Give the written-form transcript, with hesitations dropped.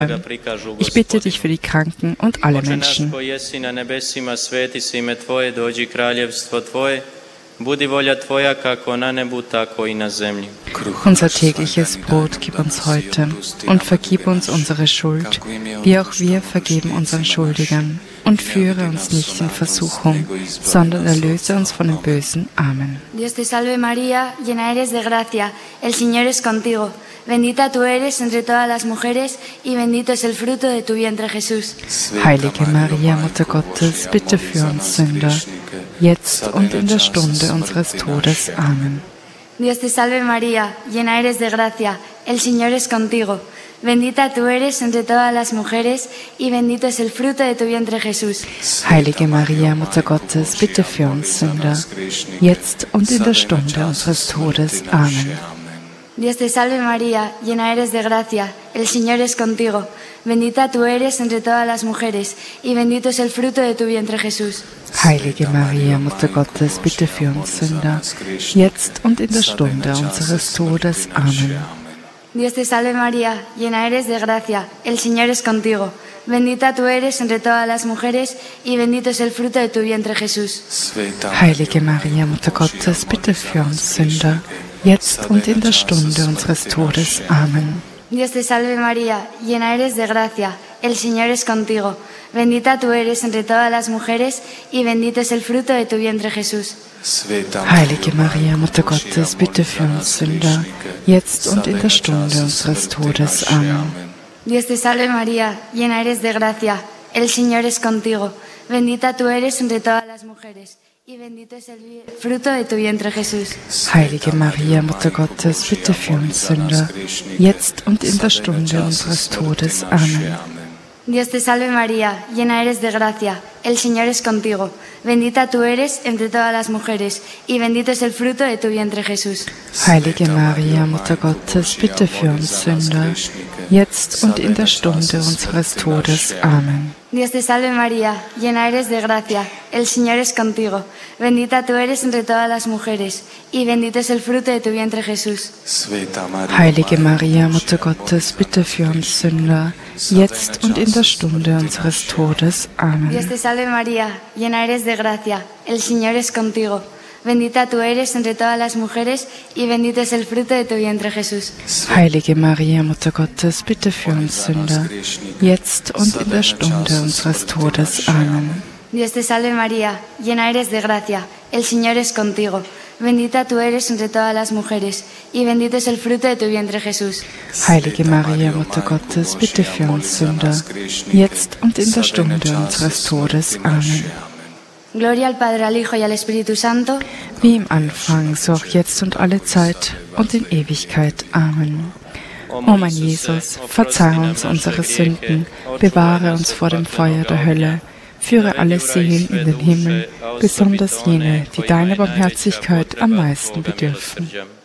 Ich bitte dich für die Kranken und alle Menschen. Unser tägliches Brot gib uns heute und vergib uns unsere Schuld, wie auch wir vergeben unseren Schuldigern. Und führe uns nicht in Versuchung, sondern erlöse uns von dem Bösen. Amen. Dios te salve María, llena eres de gracia, el Señor es contigo. Bendita tú eres entre todas las mujeres y bendito es el fruto de tu vientre Jesús. Heilige Maria, Mutter Gottes, bitte für uns Sünder, jetzt und in der Stunde unseres Todes. Amen. Dios te salve María, llena eres de gracia, el Señor es contigo. Bendita tú eres entre todas las mujeres y bendito es el fruto de tu vientre Jesús. Heilige Maria, Mutter Gottes, bitte für uns Sünder, jetzt und in der Stunde unseres Todes. Amen. Dios te salve María, llena eres de gracia, el Señor es contigo. Bendita tú eres entre todas las mujeres y bendito es el fruto de tu vientre Jesús. Heilige Maria, Mutter Gottes, bitte für uns Sünder, jetzt und in der Stunde unseres Todes. Amen. Dios te salve María, llena eres de gracia, el Señor es contigo. Bendita tú eres entre todas las mujeres y bendito es el fruto de tu vientre Jesús. Heilige Maria, Mutter Gottes, bitte für uns Sünder, jetzt und in der Stunde unseres Todes. Amen. Dios te salve María, llena eres de gracia, el Señor es contigo. Bendita tú eres entre todas las mujeres y bendito es el fruto de tu vientre Jesús. Heilige Maria, Mutter Gottes, bitte für uns Sünder, jetzt und in der Stunde unseres Todes. Amen. Dios te salve María, llena eres de gracia, el Señor es contigo. Bendita tú eres entre todas las mujeres y bendito es el fruto de tu vientre Jesús. Heilige Maria, Mutter Gottes, bitte für uns Sünder, jetzt und in der Stunde unseres Todes. Amen. Dios te salve María, llena eres de gracia, el Señor es contigo. Bendita tú eres entre todas las mujeres y bendito es el fruto de tu vientre Jesús. Heilige Maria, Mutter Gottes, bitte für uns Sünder, jetzt und in der Stunde unseres Todes. Amen. Dios te salve María, llena eres de gracia, el Señor es contigo. Bendita tú eres entre todas las mujeres y bendito es el fruto de tu vientre Jesús. Heilige Maria, Mutter Gottes, bitte für uns Sünder, jetzt und in der Stunde unseres Todes. Amen. Dios te salve María, llena eres de gracia, el Señor es contigo. Bendita tú eres entre todas las mujeres y bendito es el fruto de tu vientre Jesús. Heilige Maria, Mutter Gottes, bitte für uns Sünder, jetzt und in der Stunde unseres Todes. Amen. Dios te salve María, llena eres de gracia, el Señor es contigo. Bendita tú eres entre todas las mujeres y bendito es el fruto de tu vientre Jesús. Heilige Maria, Mutter Gottes, bitte für uns Sünder, jetzt und in der Stunde unseres Todes. Amen. Gloria al Padre, al Hijo y al Espíritu Santo. Wie im Anfang, so auch jetzt und alle Zeit und in Ewigkeit. Amen. O mein Jesus, verzeih uns unsere Sünden, bewahre uns vor dem Feuer der Hölle, führe alle Seelen in den Himmel, besonders jene, die deiner Barmherzigkeit am meisten bedürfen.